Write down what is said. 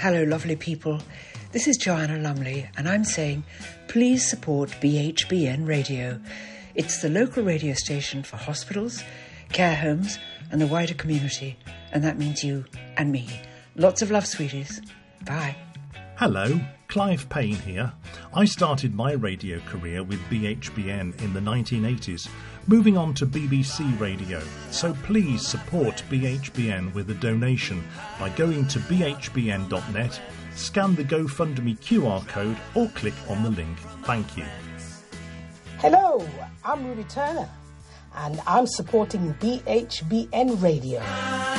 Hello, lovely people. This is Joanna Lumley, and I'm saying please support BHBN Radio. It's the local radio station for hospitals, care homes, and the wider community. And that means you and me. Lots of love, sweeties. Bye. Hello, Clive Payne here. I started my radio career with BHBN in the 1980s, moving on to BBC Radio. So please support BHBN with a donation by going to bhbn.net, scan the GoFundMe QR code or click on the link. Thank you. Hello, I'm Ruby Turner and I'm supporting BHBN Radio.